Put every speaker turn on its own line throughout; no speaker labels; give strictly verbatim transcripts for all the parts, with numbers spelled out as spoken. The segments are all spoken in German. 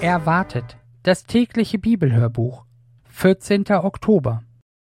Erwartet, das tägliche Bibelhörbuch, vierzehnter Oktober.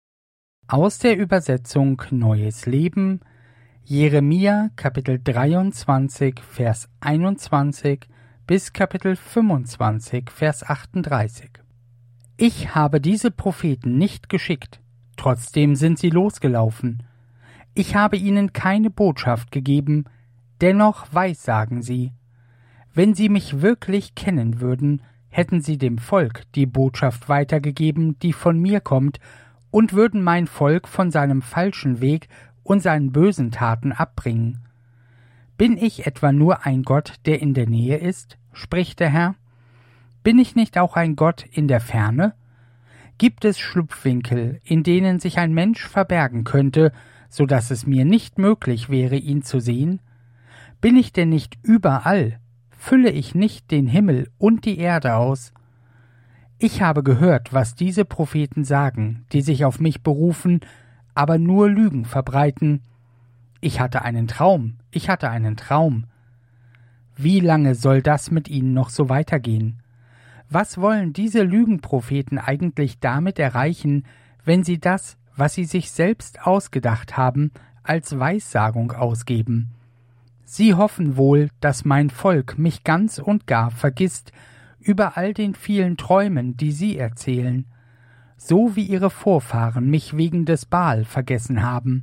Aus der Übersetzung Neues Leben, Jeremia Kapitel dreiundzwanzig, Vers einundzwanzig bis Kapitel fünfundzwanzig, Vers achtunddreißig. Ich habe diese Propheten nicht geschickt, trotzdem sind sie losgelaufen. Ich habe ihnen keine Botschaft gegeben, dennoch weissagen sie. Wenn sie mich wirklich kennen würden, hätten sie dem Volk die Botschaft weitergegeben, die von mir kommt, und würden mein Volk von seinem falschen Weg und seinen bösen Taten abbringen. Bin ich etwa nur ein Gott, der in der Nähe ist, spricht der Herr? Bin ich nicht auch ein Gott in der Ferne? Gibt es Schlupfwinkel, in denen sich ein Mensch verbergen könnte, so dass es mir nicht möglich wäre, ihn zu sehen? Bin ich denn nicht überall? Fülle ich nicht den Himmel und die Erde aus? Ich habe gehört, was diese Propheten sagen, die sich auf mich berufen, aber nur Lügen verbreiten. Ich hatte einen Traum, ich hatte einen Traum. Wie lange soll das mit ihnen noch so weitergehen? Was wollen diese Lügenpropheten eigentlich damit erreichen, wenn sie das, was sie sich selbst ausgedacht haben, als Weissagung ausgeben? Sie hoffen wohl, dass mein Volk mich ganz und gar vergisst über all den vielen Träumen, die sie erzählen, so wie ihre Vorfahren mich wegen des Baal vergessen haben.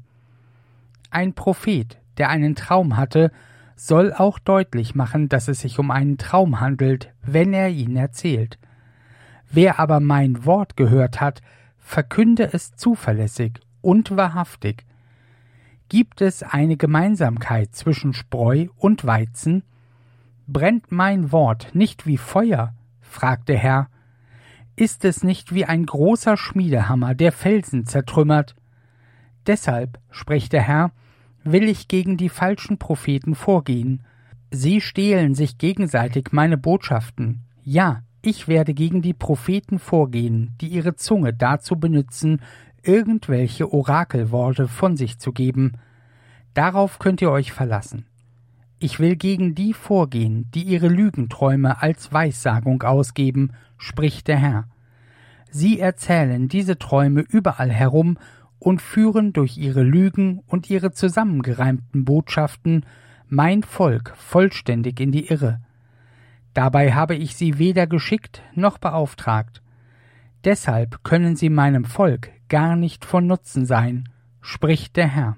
Ein Prophet, der einen Traum hatte, soll auch deutlich machen, dass es sich um einen Traum handelt, wenn er ihn erzählt. Wer aber mein Wort gehört hat, verkünde es zuverlässig und wahrhaftig. Gibt es eine Gemeinsamkeit zwischen Spreu und Weizen? Brennt mein Wort nicht wie Feuer? Fragt der Herr. Ist es nicht wie ein großer Schmiedehammer, der Felsen zertrümmert? Deshalb, spricht der Herr, will ich gegen die falschen Propheten vorgehen. Sie stehlen sich gegenseitig meine Botschaften. Ja, ich werde gegen die Propheten vorgehen, die ihre Zunge dazu benützen, irgendwelche Orakelworte von sich zu geben. Darauf könnt ihr euch verlassen. Ich will gegen die vorgehen, die ihre Lügenträume als Weissagung ausgeben, spricht der Herr. Sie erzählen diese Träume überall herum und führen durch ihre Lügen und ihre zusammengereimten Botschaften mein Volk vollständig in die Irre. Dabei habe ich sie weder geschickt noch beauftragt. Deshalb können sie meinem Volk gar nicht von Nutzen sein, spricht der Herr.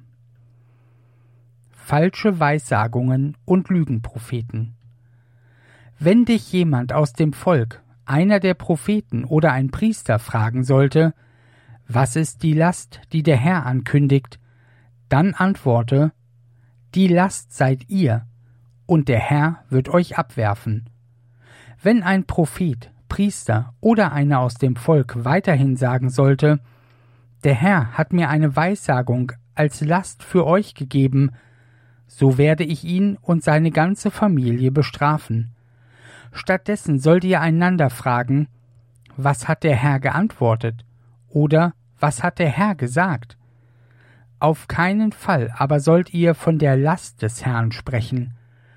Falsche Weissagungen und Lügenpropheten. Wenn dich jemand aus dem Volk, einer der Propheten oder ein Priester fragen sollte, was ist die Last, die der Herr ankündigt, dann antworte, die Last seid ihr, und der Herr wird euch abwerfen. Wenn ein Prophet, Priester oder einer aus dem Volk weiterhin sagen sollte, der Herr hat mir eine Weissagung als Last für euch gegeben, so werde ich ihn und seine ganze Familie bestrafen. Stattdessen sollt ihr einander fragen, was hat der Herr geantwortet? Oder was hat der Herr gesagt? Auf keinen Fall aber sollt ihr von der Last des Herrn sprechen.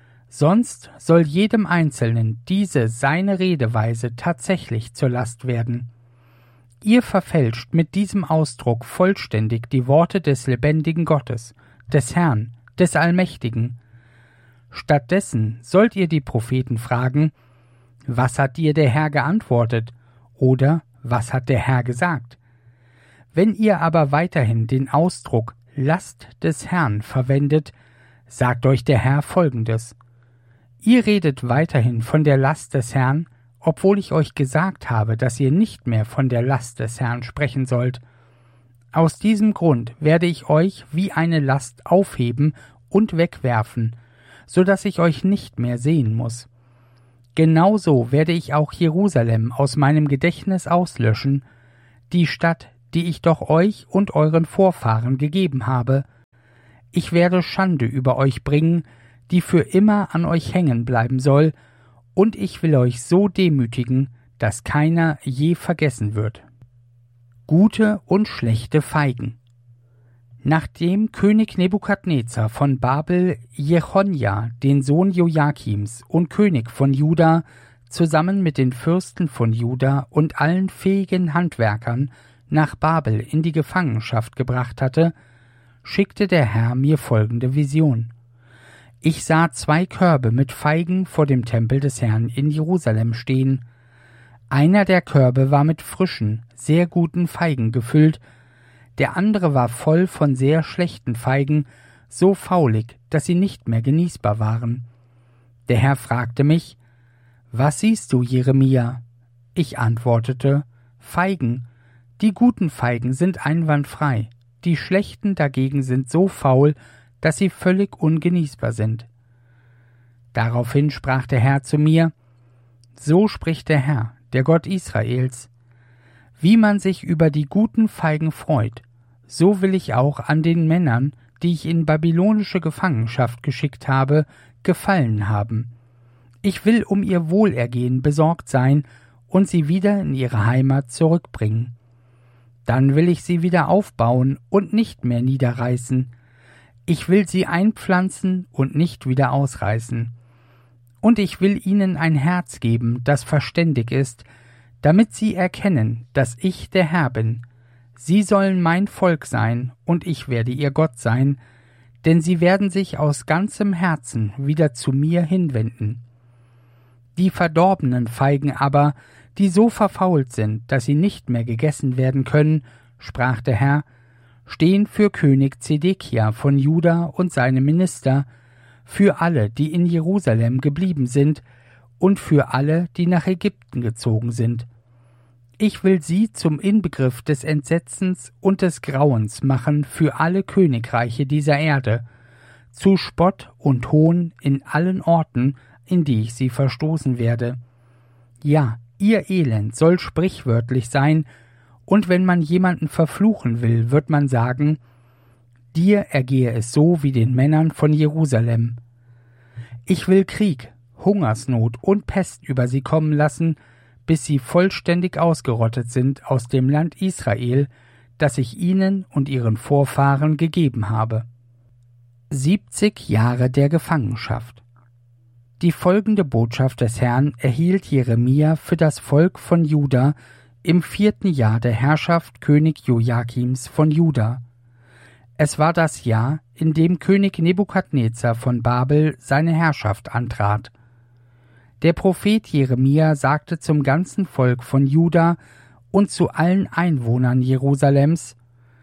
Sonst soll jedem Einzelnen diese seine Redeweise tatsächlich zur Last werden. Ihr verfälscht mit diesem Ausdruck vollständig die Worte des lebendigen Gottes, des Herrn, des Allmächtigen. Stattdessen sollt ihr die Propheten fragen, was hat dir der Herr geantwortet? Oder was hat der Herr gesagt? Wenn ihr aber weiterhin den Ausdruck Last des Herrn verwendet, sagt euch der Herr Folgendes. Ihr redet weiterhin von der Last des Herrn, obwohl ich euch gesagt habe, dass ihr nicht mehr von der Last des Herrn sprechen sollt. Aus diesem Grund werde ich euch wie eine Last aufheben und wegwerfen, so dass ich euch nicht mehr sehen muss. Genauso werde ich auch Jerusalem aus meinem Gedächtnis auslöschen, die Stadt, die ich doch euch und euren Vorfahren gegeben habe. Ich werde Schande über euch bringen, die für immer an euch hängen bleiben soll, und ich will euch so demütigen, dass keiner je vergessen wird. Gute und schlechte Feigen. Nachdem König Nebukadnezar von Babel Jechonja, den Sohn Joachims und König von Juda, zusammen mit den Fürsten von Juda und allen fähigen Handwerkern nach Babel in die Gefangenschaft gebracht hatte, schickte der Herr mir folgende Vision. Ich sah zwei Körbe mit Feigen vor dem Tempel des Herrn in Jerusalem stehen. Einer der Körbe war mit frischen, sehr guten Feigen gefüllt, der andere war voll von sehr schlechten Feigen, so faulig, dass sie nicht mehr genießbar waren. Der Herr fragte mich: Was siehst du, Jeremia? Ich antwortete: Feigen. Die guten Feigen sind einwandfrei, die schlechten dagegen sind so faul, dass sie völlig ungenießbar sind. Daraufhin sprach der Herr zu mir: So spricht der Herr, der Gott Israels: Wie man sich über die guten Feigen freut, so will ich auch an den Männern, die ich in babylonische Gefangenschaft geschickt habe, gefallen haben. Ich will um ihr Wohlergehen besorgt sein und sie wieder in ihre Heimat zurückbringen. Dann will ich sie wieder aufbauen und nicht mehr niederreißen. Ich will sie einpflanzen und nicht wieder ausreißen. Und ich will ihnen ein Herz geben, das verständig ist, damit sie erkennen, dass ich der Herr bin. Sie sollen mein Volk sein, und ich werde ihr Gott sein, denn sie werden sich aus ganzem Herzen wieder zu mir hinwenden. Die verdorbenen Feigen aber, die so verfault sind, dass sie nicht mehr gegessen werden können, sprach der Herr, stehen für König Zedekia von Juda und seine Minister, für alle, die in Jerusalem geblieben sind, und für alle, die nach Ägypten gezogen sind. Ich will sie zum Inbegriff des Entsetzens und des Grauens machen für alle Königreiche dieser Erde, zu Spott und Hohn in allen Orten, in die ich sie verstoßen werde. Ja, ihr Elend soll sprichwörtlich sein, und wenn man jemanden verfluchen will, wird man sagen: Dir ergehe es so wie den Männern von Jerusalem. Ich will Krieg, Hungersnot und Pest über sie kommen lassen, bis sie vollständig ausgerottet sind aus dem Land Israel, das ich ihnen und ihren Vorfahren gegeben habe. Siebzig Jahre der Gefangenschaft. Die folgende Botschaft des Herrn erhielt Jeremia für das Volk von Juda im vierten Jahr der Herrschaft König Joachims von Juda. Es war das Jahr, in dem König Nebukadnezar von Babel seine Herrschaft antrat. Der Prophet Jeremia sagte zum ganzen Volk von Juda und zu allen Einwohnern Jerusalems: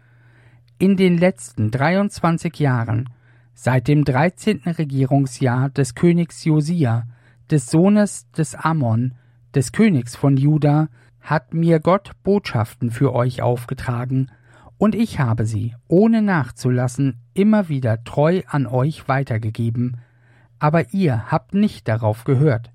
In den letzten dreiundzwanzig Jahren, seit dem dreizehnten Regierungsjahr des Königs Josia, des Sohnes des Ammon, des Königs von Juda, hat mir Gott Botschaften für euch aufgetragen, und ich habe sie, ohne nachzulassen, immer wieder treu an euch weitergegeben, aber ihr habt nicht darauf gehört.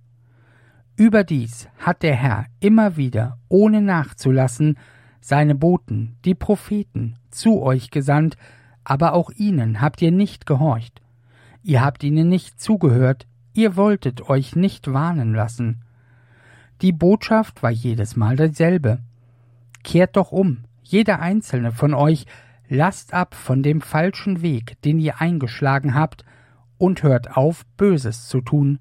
Überdies hat der Herr immer wieder, ohne nachzulassen, seine Boten, die Propheten, zu euch gesandt, aber auch ihnen habt ihr nicht gehorcht. Ihr habt ihnen nicht zugehört, ihr wolltet euch nicht warnen lassen. Die Botschaft war jedes Mal dieselbe. Kehrt doch um, jeder einzelne von euch, lasst ab von dem falschen Weg, den ihr eingeschlagen habt, und hört auf, Böses zu tun.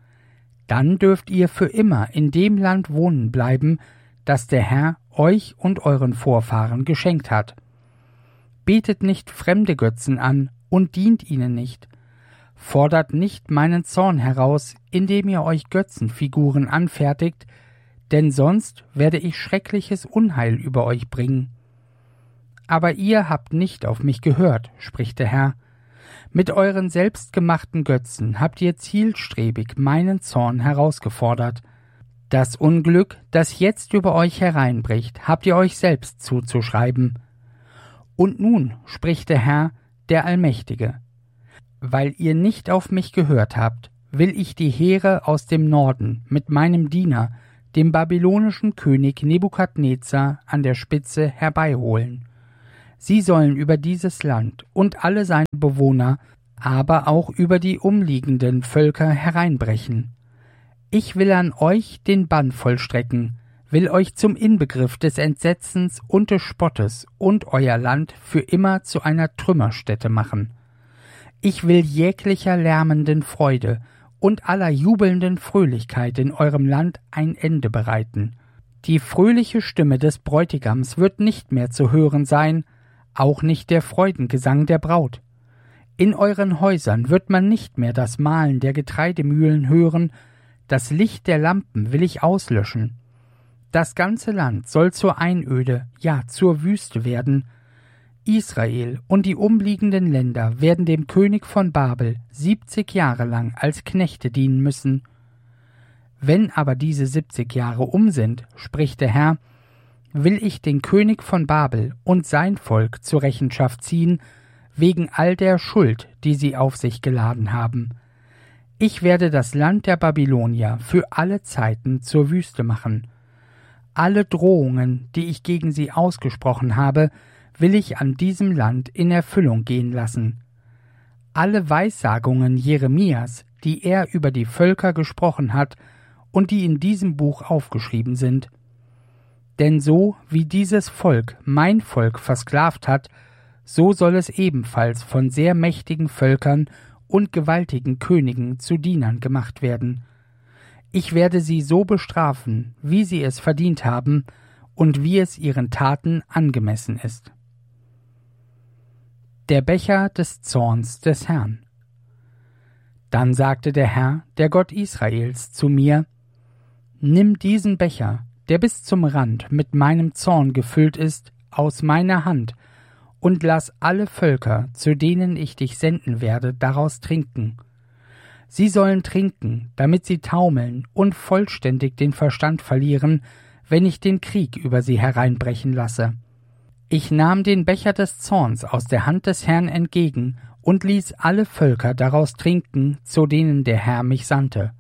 Dann dürft ihr für immer in dem Land wohnen bleiben, das der Herr euch und euren Vorfahren geschenkt hat. Betet nicht fremde Götzen an und dient ihnen nicht. Fordert nicht meinen Zorn heraus, indem ihr euch Götzenfiguren anfertigt, denn sonst werde ich schreckliches Unheil über euch bringen. Aber ihr habt nicht auf mich gehört, spricht der Herr. Mit euren selbstgemachten Götzen habt ihr zielstrebig meinen Zorn herausgefordert. Das Unglück, das jetzt über euch hereinbricht, habt ihr euch selbst zuzuschreiben. Und nun spricht der Herr, der Allmächtige: Weil ihr nicht auf mich gehört habt, will ich die Heere aus dem Norden mit meinem Diener, dem babylonischen König Nebukadnezar, an der Spitze herbeiholen. Sie sollen über dieses Land und alle seine Bewohner, aber auch über die umliegenden Völker hereinbrechen. Ich will an euch den Bann vollstrecken, will euch zum Inbegriff des Entsetzens und des Spottes und euer Land für immer zu einer Trümmerstätte machen. Ich will jeglicher lärmenden Freude und aller jubelnden Fröhlichkeit in eurem Land ein Ende bereiten. Die fröhliche Stimme des Bräutigams wird nicht mehr zu hören sein, auch nicht der Freudengesang der Braut. In euren Häusern wird man nicht mehr das Mahlen der Getreidemühlen hören, das Licht der Lampen will ich auslöschen. Das ganze Land soll zur Einöde, ja zur Wüste werden. Israel und die umliegenden Länder werden dem König von Babel siebzig Jahre lang als Knechte dienen müssen. Wenn aber diese siebzig Jahre um sind, spricht der Herr, will ich den König von Babel und sein Volk zur Rechenschaft ziehen, wegen all der Schuld, die sie auf sich geladen haben. Ich werde das Land der Babylonier für alle Zeiten zur Wüste machen. Alle Drohungen, die ich gegen sie ausgesprochen habe, will ich an diesem Land in Erfüllung gehen lassen. Alle Weissagungen Jeremias, die er über die Völker gesprochen hat und die in diesem Buch aufgeschrieben sind. Denn so wie dieses Volk mein Volk versklavt hat, so soll es ebenfalls von sehr mächtigen Völkern und gewaltigen Königen zu Dienern gemacht werden. Ich werde sie so bestrafen, wie sie es verdient haben und wie es ihren Taten angemessen ist. Der Becher des Zorns des Herrn. Dann sagte der Herr, der Gott Israels, zu mir: Nimm diesen Becher, der bis zum Rand mit meinem Zorn gefüllt ist, aus meiner Hand, und lass alle Völker, zu denen ich dich senden werde, daraus trinken. Sie sollen trinken, damit sie taumeln und vollständig den Verstand verlieren, wenn ich den Krieg über sie hereinbrechen lasse. Ich nahm den Becher des Zorns aus der Hand des Herrn entgegen und ließ alle Völker daraus trinken, zu denen der Herr mich sandte.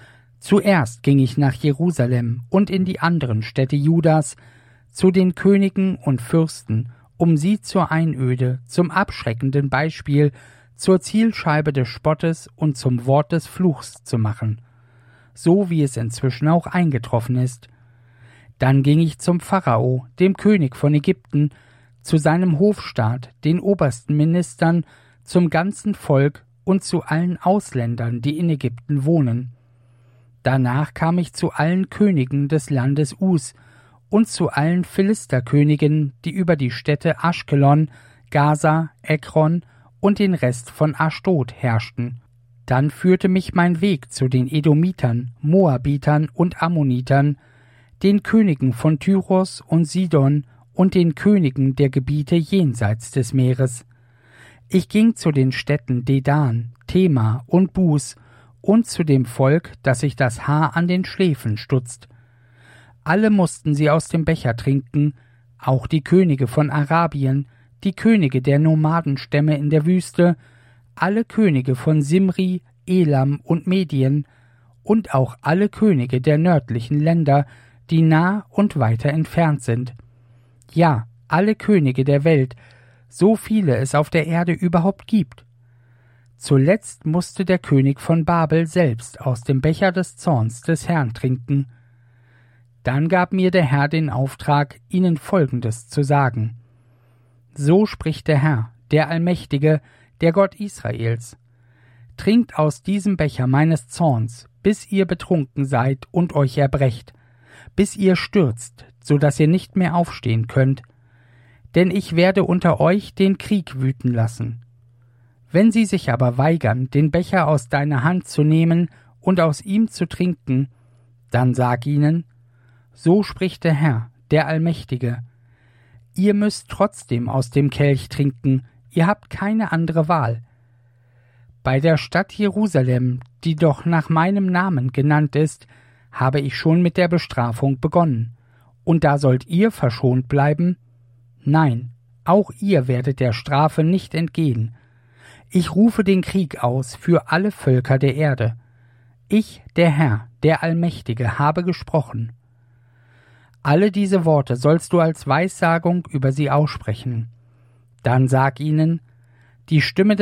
Zuerst ging ich nach Jerusalem und in die anderen Städte Judas, zu den Königen und Fürsten, um sie zur Einöde, zum abschreckenden Beispiel, zur Zielscheibe des Spottes und zum Wort des Fluchs zu machen, so wie es inzwischen auch eingetroffen ist. Dann ging ich zum Pharao, dem König von Ägypten, zu seinem Hofstaat, den obersten Ministern, zum ganzen Volk und zu allen Ausländern, die in Ägypten wohnen. Danach kam ich zu allen Königen des Landes Us und zu allen Philisterkönigen, die über die Städte Aschkelon, Gaza, Ekron und den Rest von Aschdod herrschten. Dann führte mich mein Weg zu den Edomitern, Moabitern und Ammonitern, den Königen von Tyros und Sidon und den Königen der Gebiete jenseits des Meeres. Ich ging zu den Städten Dedan, Tema und Bus und zu dem Volk, das sich das Haar an den Schläfen stutzt. Alle mussten sie aus dem Becher trinken, auch die Könige von Arabien, die Könige der Nomadenstämme in der Wüste, alle Könige von Simri, Elam und Medien und auch alle Könige der nördlichen Länder, die nah und weiter entfernt sind. Ja, alle Könige der Welt, so viele es auf der Erde überhaupt gibt. Zuletzt musste der König von Babel selbst aus dem Becher des Zorns des Herrn trinken. Dann gab mir der Herr den Auftrag, ihnen Folgendes zu sagen. So spricht der Herr, der Allmächtige, der Gott Israels. Trinkt aus diesem Becher meines Zorns, bis ihr betrunken seid und euch erbrecht, bis ihr stürzt, so dass ihr nicht mehr aufstehen könnt. Denn ich werde unter euch den Krieg wüten lassen. Wenn sie sich aber weigern, den Becher aus deiner Hand zu nehmen und aus ihm zu trinken, dann sag ihnen, so spricht der Herr, der Allmächtige, ihr müsst trotzdem aus dem Kelch trinken, ihr habt keine andere Wahl. Bei der Stadt Jerusalem, die doch nach meinem Namen genannt ist, habe ich schon mit der Bestrafung begonnen. Und da sollt ihr verschont bleiben? Nein, auch ihr werdet der Strafe nicht entgehen. Ich rufe den Krieg aus für alle Völker der Erde. Ich, der Herr, der Allmächtige, habe gesprochen. Alle diese Worte sollst du als Weissagung über sie aussprechen. Dann sag ihnen, die Stimme des